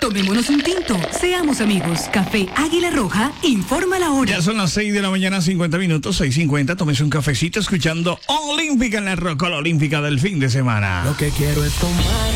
Tomémonos un tinto. Seamos amigos. Café Águila Roja informa la hora. Ya son las 6 de la mañana, 50 minutos, 6:50. Tómese un cafecito escuchando Olímpica en la Rocola Olímpica del fin de semana. Lo que quiero es tomar